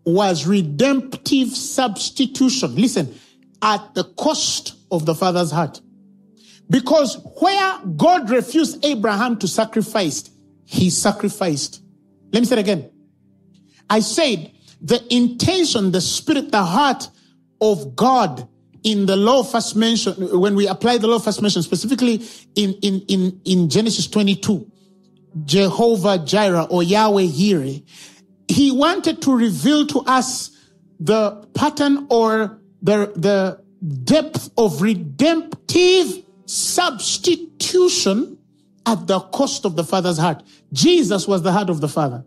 was redemptive substitution. Listen, at the cost of the father's heart. Because where God refused Abraham to sacrifice, he sacrificed. Let me say it again. I said the intention, the spirit, the heart of God in the law first mentioned, when we apply the law first mentioned, specifically in Genesis 22, Jehovah Jireh or Yahweh Jireh, he wanted to reveal to us the pattern or the depth of redemptive substitution at the cost of the Father's heart. Jesus was the heart of the Father.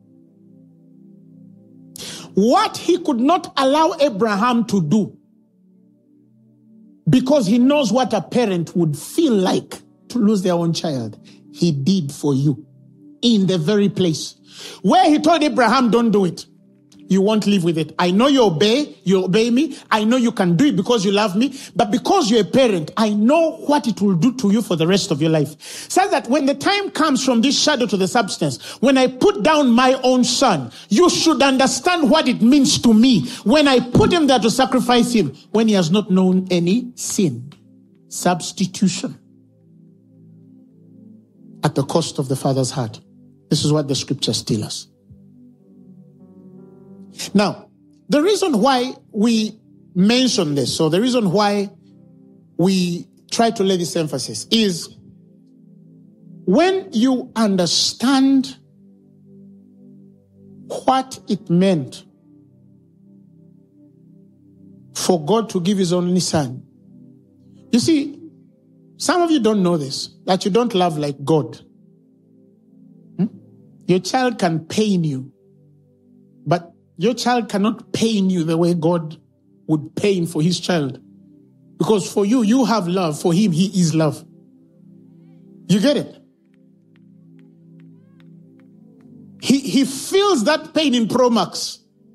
What he could not allow Abraham to do, because he knows what a parent would feel like to lose their own child, he did for you in the very place where he told Abraham, don't do it. You won't live with it. I know you obey me. I know you can do it because you love me. But because you're a parent, I know what it will do to you for the rest of your life. So that when the time comes from this shadow to the substance, when I put down my own son, you should understand what it means to me when I put him there to sacrifice him when he has not known any sin. Substitution at the cost of the Father's heart. This is what the scriptures tell us. Now, the reason why we mention this, or the reason why we try to lay this emphasis is when you understand what it meant for God to give his only son. You see, some of you don't know this, that you don't love like God. Your child can pain you, but your child cannot pain you the way God would pain for his child. Because for you, you have love. For him, he is love. You get it? He feels that pain in Pro Max.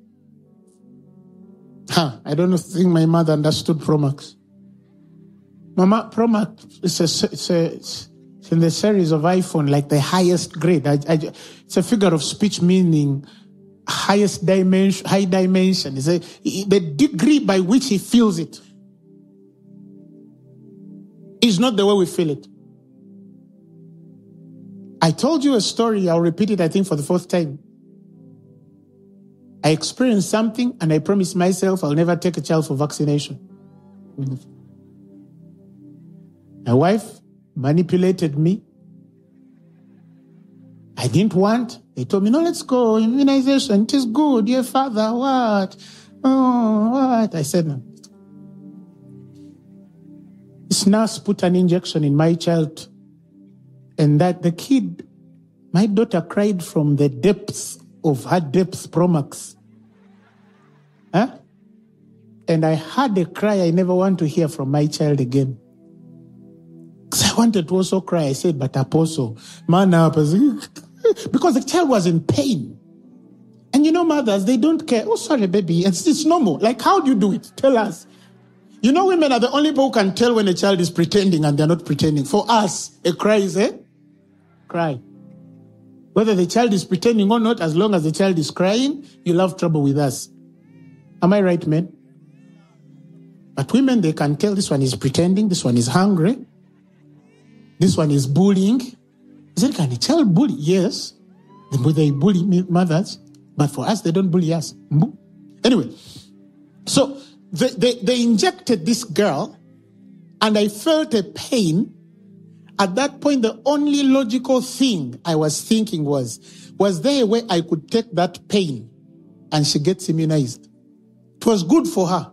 I don't think my mother understood Pro Max. Mama, Pro Max it's in the series of iPhone, like the highest grade. It's a figure of speech meaning highest dimension, high dimension. The degree by which he feels it is not the way we feel it. I told you a story, I'll repeat it, I think, for the fourth time. I experienced something and I promised myself I'll never take a child for vaccination. My wife manipulated me. I didn't want. They told me, no, let's go, immunization, it is good. Your father, what? Oh, what? I said, no. This nurse put an injection in my child, and that the kid, my daughter cried from the depths of her depths, Pro Max. And I had a cry I never want to hear from my child again. Because I wanted to also cry. I said, but Apostle, man up. Because the child was in pain. And you know, mothers, they don't care. Oh, sorry, baby. It's normal. Like, how do you do it? Tell us. You know, women are the only people who can tell when a child is pretending and they're not pretending. For us, a cry is a cry. Whether the child is pretending or not, as long as the child is crying, you'll have trouble with us. Am I right, men? But women, they can tell this one is pretending, this one is hungry, this one is bullying. Is it, can a child bully? Yes. They bully mothers, but for us, they don't bully us. Anyway, so they injected this girl, and I felt a pain. At that point, the only logical thing I was thinking was there a way I could take that pain and she gets immunized? It was good for her.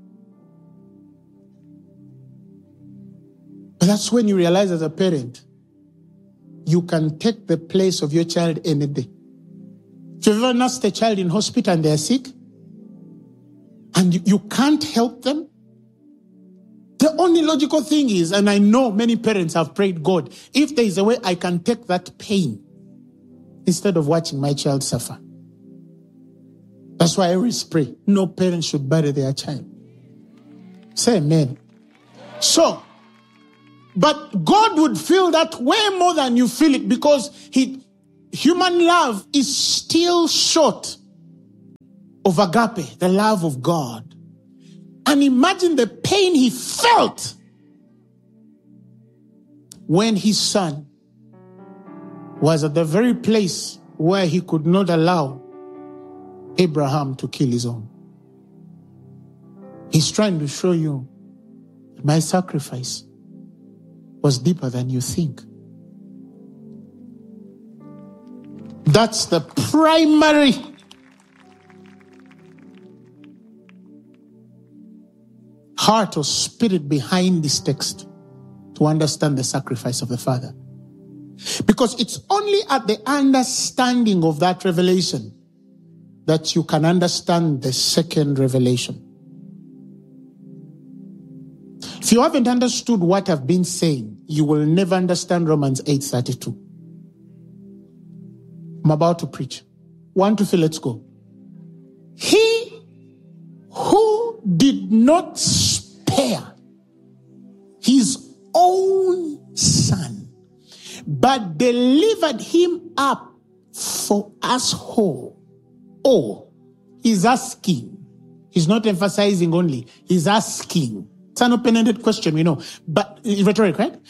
But that's when you realize as a parent, you can take the place of your child any day. If you've ever nursed a child in hospital and they're sick, and you can't help them, the only logical thing is, and I know many parents have prayed God, if there is a way I can take that pain instead of watching my child suffer. That's why I always pray, no parent should bury their child. Say amen. So, but God would feel that way more than you feel it, because human love is still short of agape, the love of God. And imagine the pain he felt when his son was at the very place where he could not allow Abraham to kill his own. He's trying to show you my sacrifice was deeper than you think. That's the primary heart or spirit behind this text to understand the sacrifice of the Father. Because it's only at the understanding of that revelation that you can understand the second revelation. If you haven't understood what I've been saying, you will never understand Romans 8:32. I'm about to preach. 1, 2, 3, let's go. He who did not spare his own son, but delivered him up for us whole. Oh, he's asking. He's not emphasizing only. He's asking. It's an open-ended question, we know. But rhetoric, right?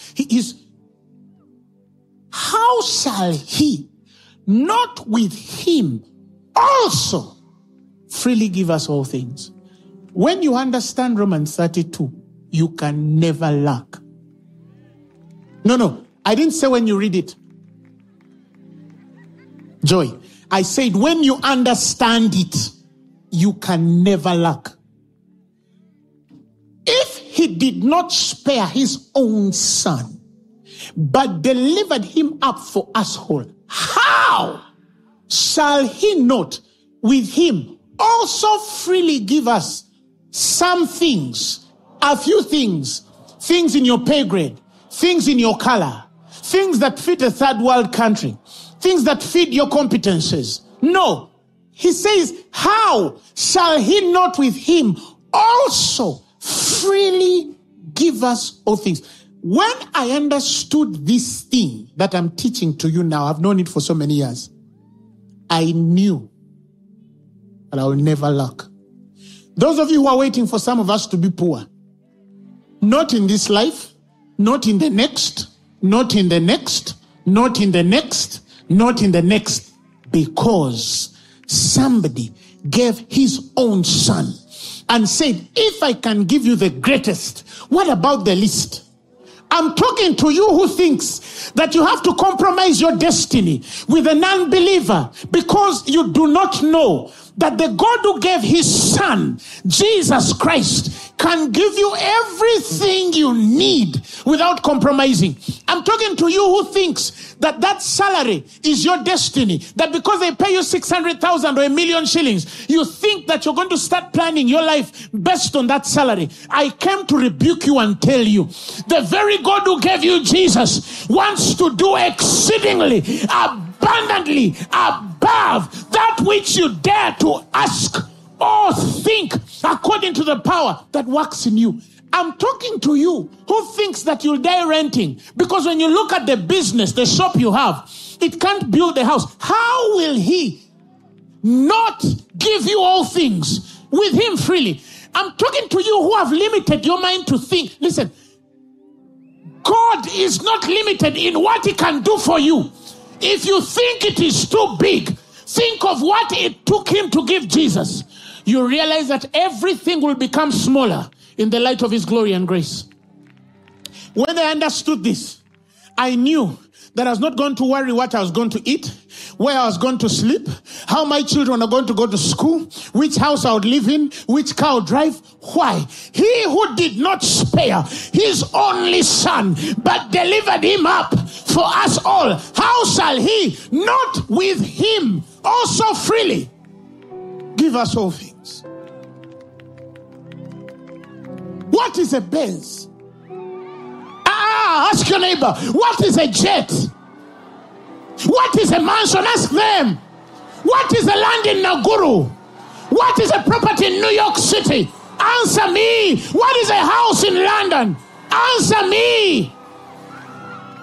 How shall he not with him also freely give us all things? When you understand Romans 32, you can never lack. No, I didn't say when you read it. Joy, I said when you understand it, you can never lack. If he did not spare his own son, but delivered him up for us whole, how shall he not with him also freely give us some things, a few things, things in your pay grade, things in your color, things that fit a third world country, things that fit your competences? No. He says, how shall he not with him also freely give us all things? When I understood this thing that I'm teaching to you now, I've known it for so many years, I knew that I will never lack. Those of you who are waiting for some of us to be poor, not in this life, not in the next, not in the next, not in the next, not in the next, because somebody gave his own son and said, if I can give you the greatest, what about the least? I'm talking to you who thinks that you have to compromise your destiny with an unbeliever because you do not know that the God who gave his son, Jesus Christ, can give you everything you need without compromising. I'm talking to you who thinks that that salary is your destiny, that because they pay you 600,000 or 1 million shillings, you think that you're going to start planning your life based on that salary. I came to rebuke you and tell you, the very God who gave you Jesus wants to do exceedingly, abundantly, above that which you dare to ask or think, according to the power that works in you. I'm talking to you who thinks that you'll die renting, because when you look at the business, the shop you have, it can't build the house. How will he not give you all things with him freely? I'm talking to you who have limited your mind to think. Listen, God is not limited in what he can do for you. If you think it is too big, think of what it took him to give Jesus. You realize that everything will become smaller in the light of his glory and grace. When I understood this, I knew that I was not going to worry what I was going to eat, where I was going to sleep, how my children are going to go to school, which house I would live in, which car I would drive. Why? He who did not spare his only son, but delivered him up for us all, how shall he not with him also freely give us all things? What is a Benz? Ask your neighbor, what is a jet? What is a mansion? Ask them. What is a land in Naguru? What is a property in New York City? Answer me. What is a house in London? Answer me.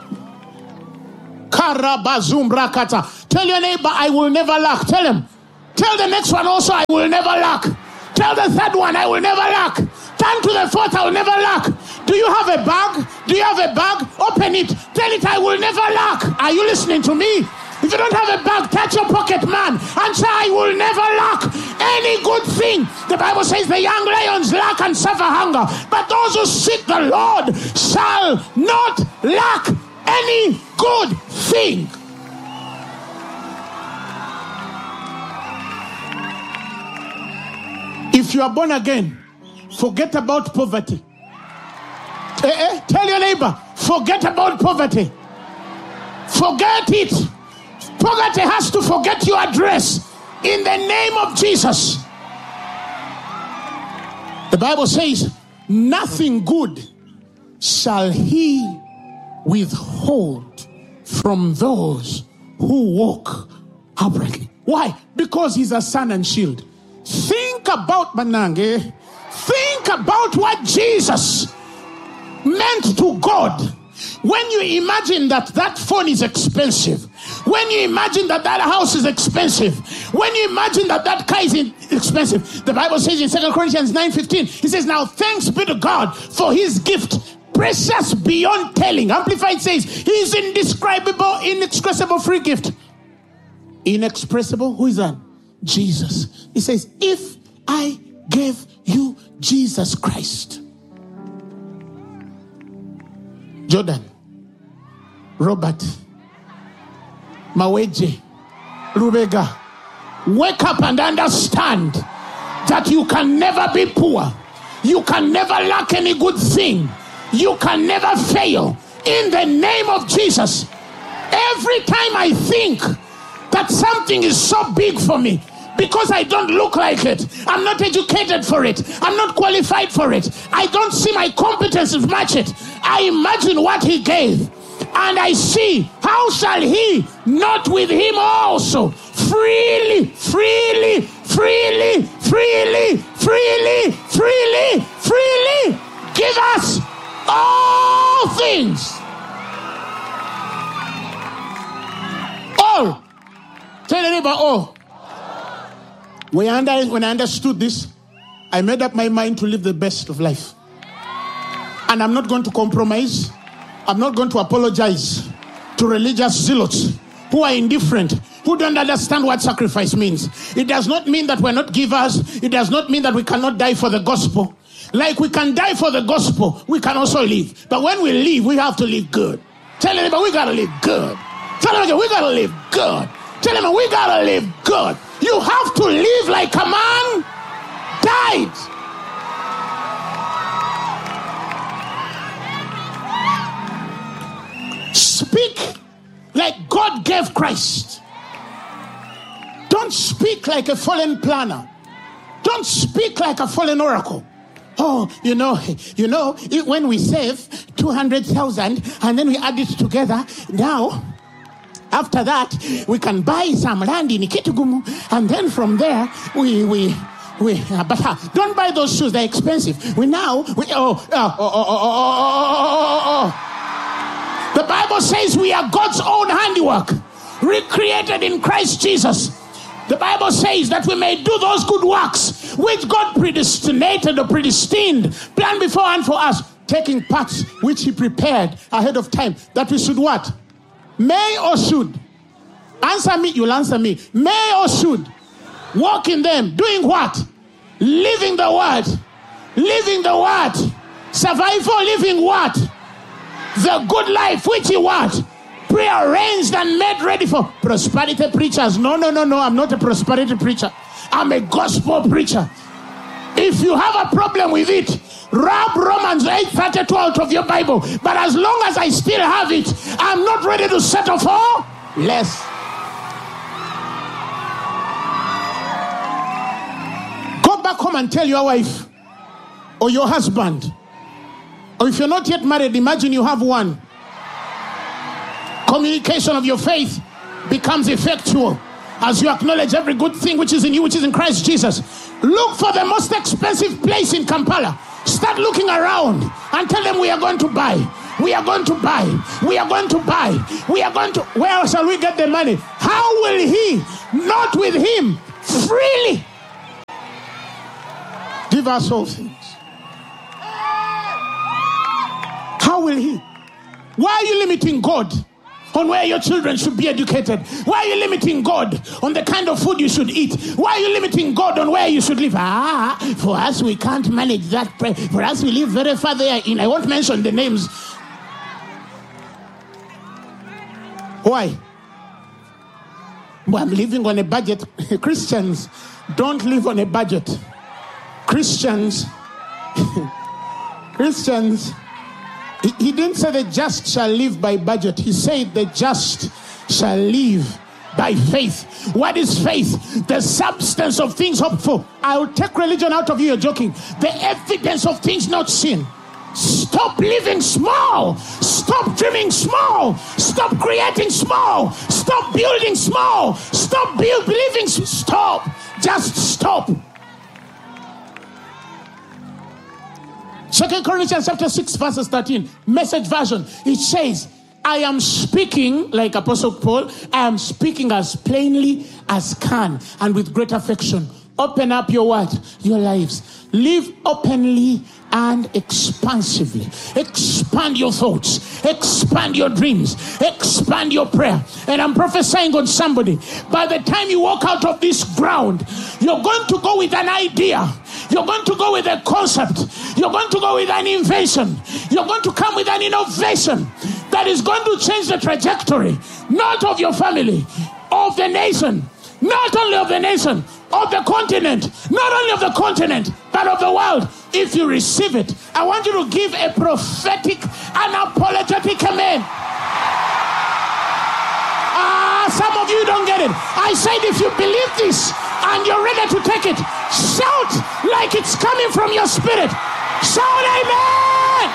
Karabazum rakata. Tell your neighbor, I will never lack. Tell him, Tell the next one also, I will never lack. Tell the third one, I will never lack. Turn to the fourth, I will never lack. Do you have a bag? Do you have a bag? Open it. Tell it, I will never lack. Are you listening to me? If you don't have a bag, touch your pocket, man, and say, I will never lack any good thing. The Bible says the young lions lack and suffer hunger, but those who seek the Lord shall not lack any good thing. If you are born again, forget about poverty. Tell your neighbor, forget about poverty. Forget it. Poverty has to forget your address in the name of Jesus. The Bible says, nothing good shall he withhold from those who walk uprightly. Why? Because he's a sun and shield. Think about Banange. Think about what Jesus meant to God. When you imagine that phone is expensive, when you imagine that house is expensive, when you imagine that car is expensive, the Bible says in 2 Corinthians 9:15, he says, now thanks be to God for his gift, precious beyond telling. Amplified says, his indescribable, inexpressible free gift. Inexpressible, who is that? Jesus. He says, if I gave you Jesus Christ, Jordan, Robert, Maweje, Rubega, wake up and understand that you can never be poor. You can never lack any good thing. You can never fail. In the name of Jesus. Every time I think that something is so big for me, because I don't look like it, I'm not educated for it, I'm not qualified for it, I don't see my competences match it, I imagine what he gave, and I see, how shall he not with him also freely give us all things? All. Tell the neighbor, all. When I understood this, I made up my mind to live the best of life. And I'm not going to compromise. I'm not going to apologize to religious zealots who are indifferent, who don't understand what sacrifice means. It does not mean that we're not givers. It does not mean that we cannot die for the gospel. Like we can die for the gospel, we can also live. But when we live, we have to live good. Tell them, we got to live good. Tell them again, we got to live good. Tell them, we got to live good. You have to live like a man died. Speak like God gave Christ. Don't speak like a fallen planner. Don't speak like a fallen oracle. Oh, you know, when we save 200,000 and then we add it together, now, after that, we can buy some land in Kitigumu, and then from there, but don't buy those shoes, they're expensive. The Bible says we are God's own handiwork, recreated in Christ Jesus. The Bible says that we may do those good works which God predestinated or predestined, planned beforehand for us, taking parts which he prepared ahead of time, that we should what? May or should? Answer me, you'll answer me. May or should? Walk in them. Doing what? Living the word. Living the word. Survival, living what? The good life which you want. Prearranged and made ready for prosperity preachers. No, I'm not a prosperity preacher. I'm a gospel preacher. If you have a problem with it, rub Romans 8:32 out of your Bible. But as long as I still have it, I'm not ready to settle for less. Go back home and tell your wife or your husband, or if you're not yet married, imagine you have one. Communication of your faith becomes effectual as you acknowledge every good thing which is in you, which is in Christ Jesus. Look for the most expensive place in Kampala. Start looking around and tell them we are going to buy. We are going to buy. We are going to buy. We are going to. Where shall we get the money? How will he not with him freely give us all things. How will he? Why are you limiting God on where your children should be educated? Why are you limiting God on the kind of food you should eat? Why are you limiting God on where you should live? For us, we can't manage that. For us, we live very far there. I won't mention the names. Why? Well, I'm living on a budget. Christians don't live on a budget. Christians, he didn't say the just shall live by budget. He said the just shall live by faith. What is faith? The substance of things hoped for. I'll take religion out of you, you're joking. The evidence of things not seen. Stop living small. Stop dreaming small. Stop creating small. Stop building small. Stop believing. Stop. Just stop. 2 Corinthians chapter 6 verses 13, Message version. It says, I am speaking, like Apostle Paul, I am speaking as plainly as can and with great affection. Open up your what? Your lives. Live openly and expansively. Expand your thoughts. Expand your dreams. Expand your prayer. And I'm prophesying on somebody. By the time you walk out of this ground, you're going to go with an idea. You're going to go with a concept. You're going to go with an invention. You're going to come with an innovation that is going to change the trajectory, not of your family, of the nation, not only of the nation, of the continent, not only of the continent, but of the world. If you receive it, I want you to give a prophetic, unapologetic amen. Some of you don't get it. I said if you believe this and you're ready to take it, shout like it's coming from your spirit. Shout amen.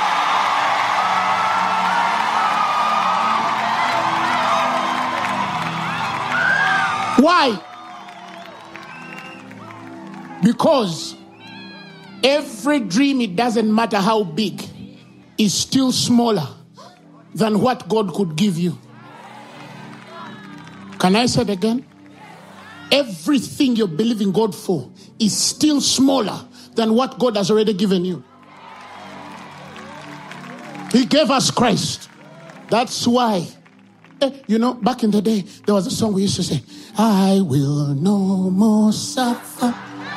Why? Because every dream, it doesn't matter how big, is still smaller than what God could give you. Can I say it again? Everything you're believing God for is still smaller than what God has already given you. He gave us Christ. That's why, back in the day, there was a song we used to say, I will no more suffer.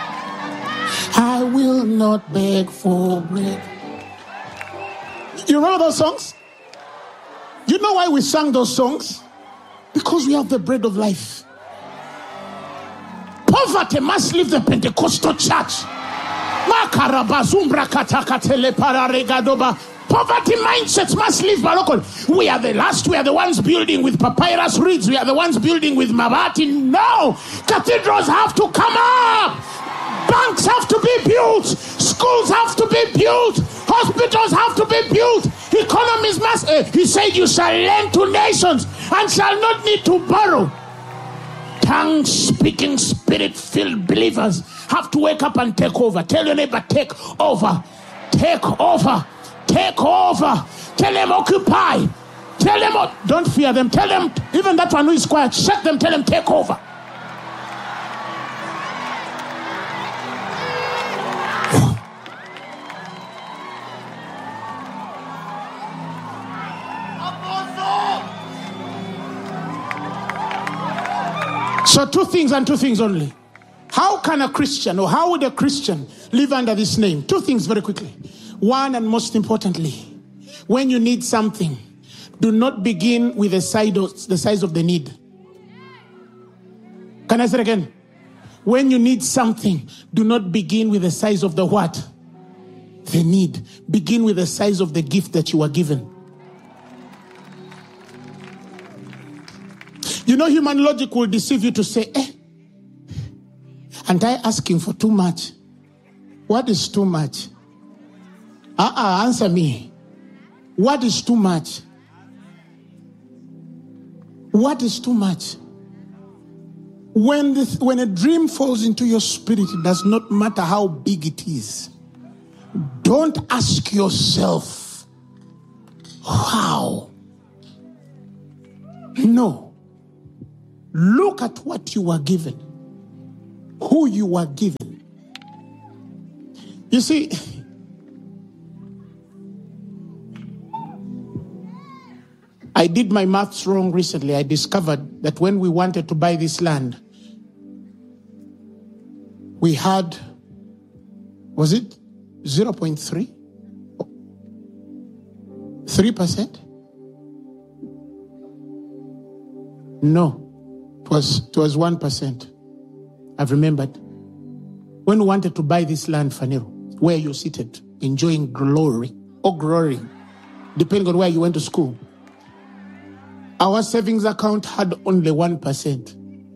I will not beg for bread. You remember those songs? You know why we sang those songs? Because we have the bread of life. Poverty must leave the Pentecostal church. Poverty mindsets must leave Morocco. We are the last. We are the ones building with papyrus reeds. We are the ones building with mabati. No! Cathedrals have to come up. Banks have to be built. Schools have to be built. Hospitals have to be built. Economies must. He said, you shall lend to nations and shall not need to borrow. Tongue-speaking, spirit-filled believers have to wake up and take over. Tell your neighbor, take over. Take over. Take over. Tell them, occupy. Tell them, don't fear them. Tell them, even that one who is quiet, shut them, tell them, take over. So two things and two things only. How can a Christian, or how would a Christian live under this name? Two things very quickly. One, and most importantly, when you need something, do not begin with the size of the need. Can I say it again? When you need something, do not begin with the size of the what? The need. Begin with the size of the gift that you are given. You know, human logic will deceive you to say, and I asking for too much. What is too much? Answer me. What is too much? What is too much? When a dream falls into your spirit, it does not matter how big it is. Don't ask yourself, how? No. Look at what you were given. who you were given. You see, I did my maths wrong recently. I discovered that when we wanted to buy this land, we had, was it 0.3? 3%? No, it was 1%. I've remembered. When we wanted to buy this land, Phaneroo, where you're seated, enjoying glory, or glory, depending on where you went to school, our savings account had only 1%.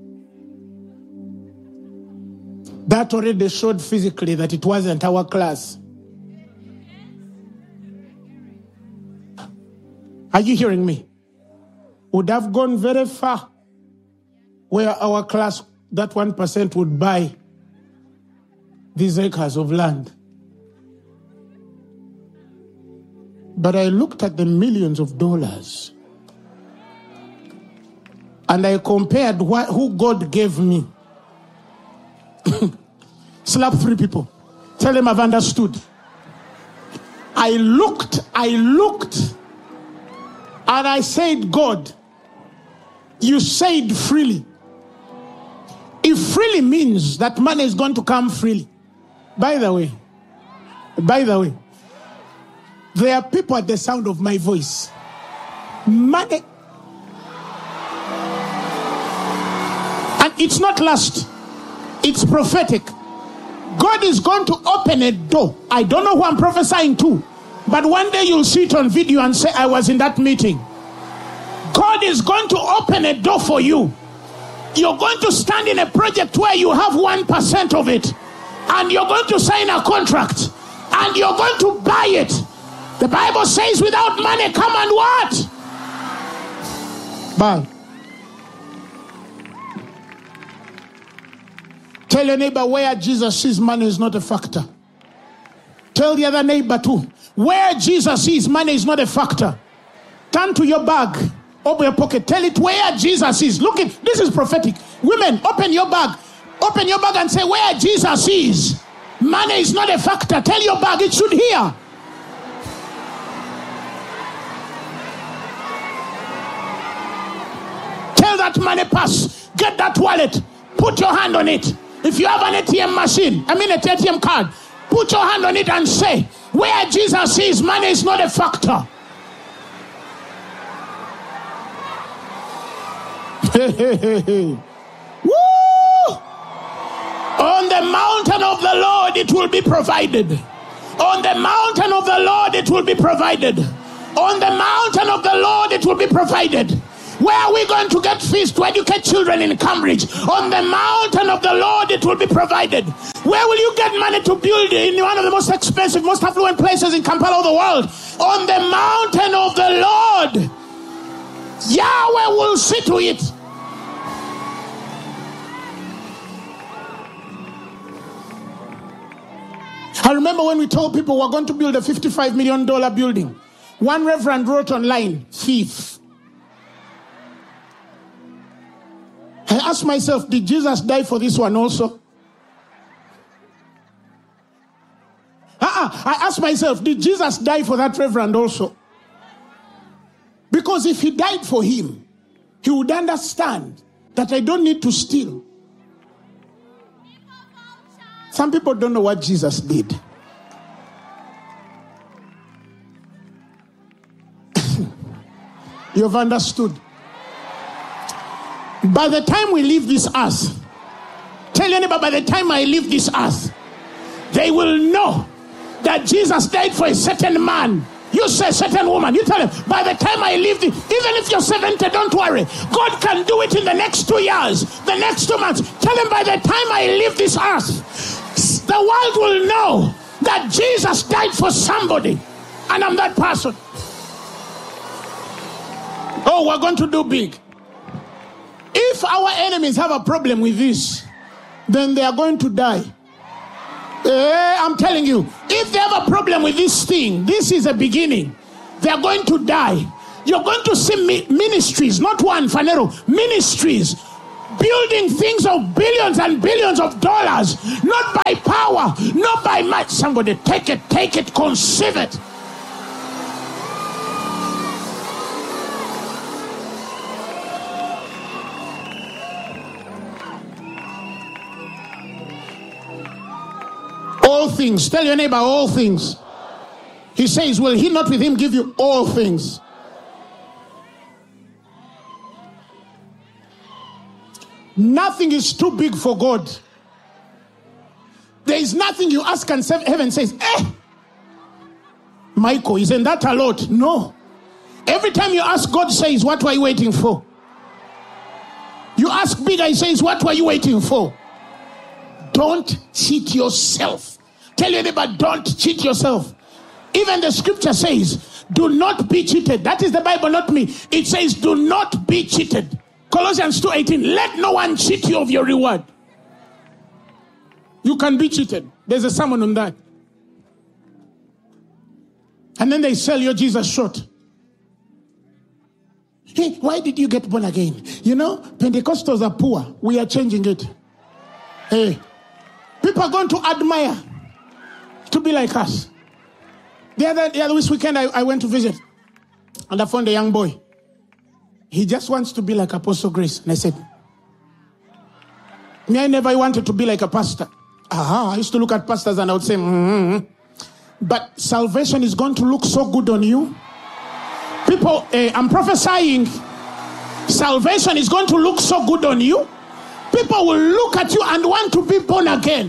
That already showed physically that it wasn't our class. Are you hearing me? Would have gone very far where our class, that 1% would buy these acres of land. But I looked at the millions of dollars and I compared who God gave me. Slap 3 people. Tell them I've understood. I looked, and I said, God, you said freely. If freely means that money is going to come freely. By the way, there are people at the sound of my voice. Money. And it's not lust. It's prophetic. God is going to open a door. I don't know who I'm prophesying to, but one day you'll see it on video and say, I was in that meeting. God is going to open a door for you. You're going to stand in a project where you have 1% of it, and you're going to sign a contract, and you're going to buy it. The Bible says without money come and what? Buy. Tell your neighbor, where Jesus sees, money is not a factor. Tell the other neighbor too, where Jesus is, money is not a factor. Turn to your bag, open your pocket, tell it where Jesus is. Look at, this is prophetic. Women, open your bag and say, where Jesus is, money is not a factor. Tell your bag, it should hear. Tell that money pass, get that wallet, put your hand on it. If you have an ATM machine, an ATM card, put your hand on it and say, where Jesus is, money is not a factor. Woo! On the mountain of the Lord it will be provided. On the mountain of the Lord it will be provided. On the mountain of the Lord it will be provided. Where are we going to get fees to educate children in Cambridge? On the mountain of the Lord it will be provided. Where will you get money to build in one of the most expensive, most affluent places in Kampala of the world? On the mountain of the Lord, Yahweh will see to it. I remember when we told people we're going to build a $55 million building. One reverend wrote online, thief. I asked myself, did Jesus die for this one also? I asked myself, did Jesus die for that reverend also? Because if he died for him, he would understand that I don't need to steal. Some people don't know what Jesus did. You've understood. By the time we leave this earth, tell your neighbor, by the time I leave this earth, they will know that Jesus died for a certain man. You say certain woman. You tell them, by the time I leave even if you're 70, don't worry. God can do it in the next 2 years, the next 2 months. Tell them, by the time I leave this earth, the world will know that Jesus died for somebody, and I'm that person. Oh, we're going to do big. If our enemies have a problem with this, then they are going to die. I'm telling you, if they have a problem with this thing, this is a beginning. They are going to die. You're going to see ministries, not one, Phaneroo, ministries building things of billions and billions of dollars, not by power, not by might. Somebody take it, conceive it. All things. Tell your neighbor, all things. He says, will he not with him give you all things? Nothing is too big for God. There is nothing you ask and heaven says, Michael, isn't that a lot? No. Every time you ask, God says, what were you waiting for? You ask bigger, he says, what were you waiting for? Don't cheat yourself. Tell your neighbor, don't cheat yourself. Even the scripture says, do not be cheated. That is the Bible, not me. It says, do not be cheated. Colossians 2:18, let no one cheat you of your reward. You can be cheated. There's a sermon on that. And then they sell your Jesus short. Hey, why did you get born again? You know, Pentecostals are poor. We are changing it. Hey, people are going to admire to be like us. The other weekend, I went to visit, and I found a young boy. He just wants to be like Apostle Grace. And I said, me, I never wanted to be like a pastor. I used to look at pastors and I would say, But salvation is going to look so good on you. People, I'm prophesying, salvation is going to look so good on you. People will look at you and want to be born again.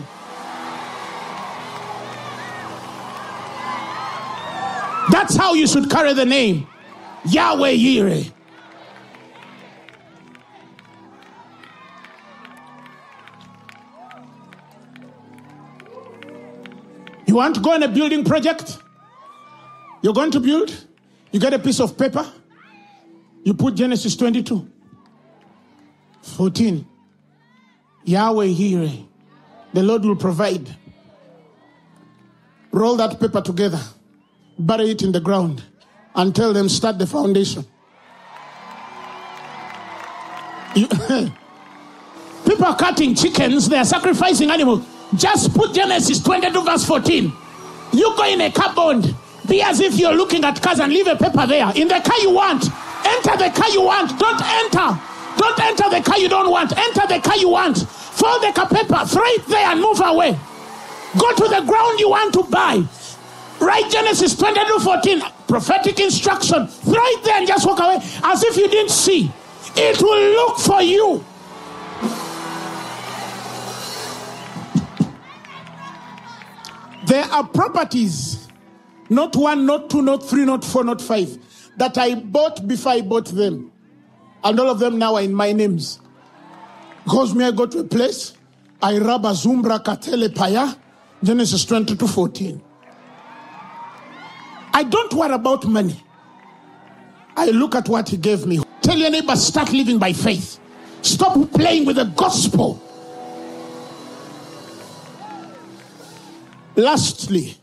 That's how you should carry the name Yahweh Yireh. You want to go on a building project? You're going to build? You get a piece of paper. You put Genesis 22:14. Yahweh Yireh. The Lord will provide. Roll that paper together. Bury it in the ground. And tell them, start the foundation. People are cutting chickens. They are sacrificing animals. Just put Genesis 22:14. You go in a car bond. Be as if you're looking at cars and leave a paper there. In the car you want. Enter the car you want. Don't enter the car you don't want. Enter the car you want. Fold the car paper. Throw it there and move away. Go to the ground you want to buy. Write Genesis 22:14. Prophetic instruction. Throw it there and just walk away. As if you didn't see. It will look for you. There are properties, not 1, not 2, not 3, not 4, not 5, that I bought before I bought them. And all of them now are in my names. Because me, I go to a place, I raba zumbra katele paya, Genesis 22:14. I don't worry about money. I look at what he gave me. Tell your neighbor, start living by faith. Stop playing with the gospel. Lastly,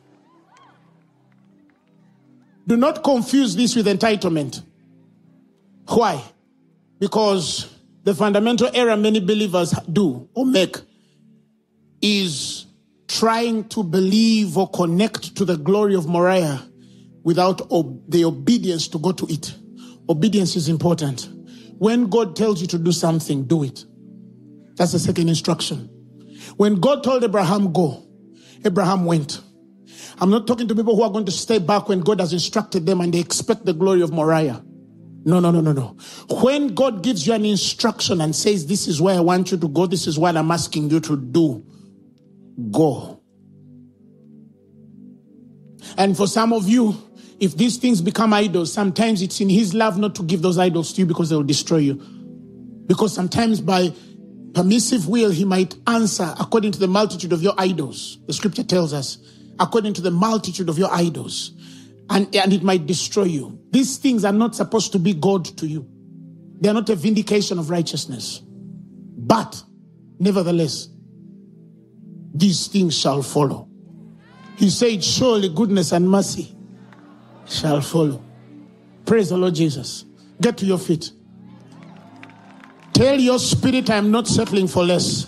do not confuse this with entitlement. Why? Because the fundamental error many believers do or make is trying to believe or connect to the glory of Moriah without the obedience to go to it. Obedience is important. When God tells you to do something, do it. That's the second instruction. When God told Abraham, go, Abraham went. I'm not talking to people who are going to stay back when God has instructed them and they expect the glory of Moriah. No. When God gives you an instruction and says, this is where I want you to go, this is what I'm asking you to do, go. And for some of you, if these things become idols, sometimes it's in his love not to give those idols to you because they will destroy you. Because sometimes by permissive will, he might answer according to the multitude of your idols. The scripture tells us, according to the multitude of your idols. And it might destroy you. These things are not supposed to be God to you. They are not a vindication of righteousness. But, nevertheless, these things shall follow. He said, surely goodness and mercy shall follow. Praise the Lord Jesus. Get to your feet. Tell your spirit, I'm not settling for less.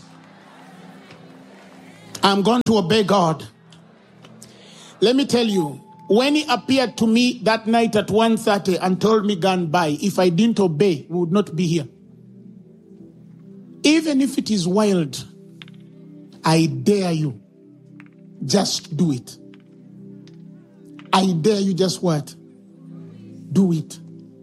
I'm going to obey God. Let me tell you, when he appeared to me that night at 1:30 and told me, go and buy, if I didn't obey, we would not be here. Even if it is wild, I dare you, just do it. I dare you, just what? Do it.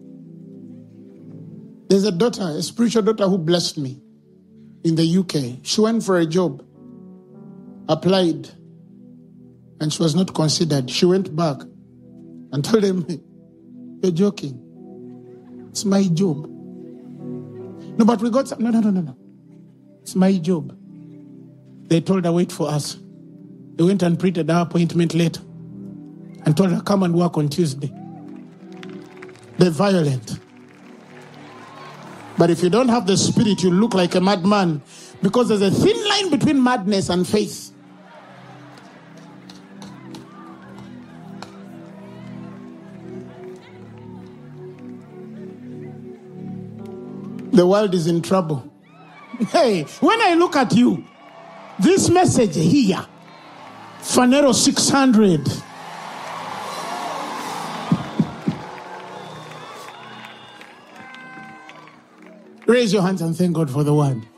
There's a daughter, a spiritual daughter who blessed me in the UK. She went for a job, applied, and she was not considered. She went back and told them, you're joking. It's my job. No, but we got some. No. It's my job. They told her, wait for us. They went and printed her appointment letter and told her, come and work on Tuesday. They're violent. But if you don't have the spirit, you look like a madman, because there's a thin line between madness and faith. The world is in trouble. Hey, when I look at you, this message here, Phaneroo 600. Raise your hands and thank God for the word.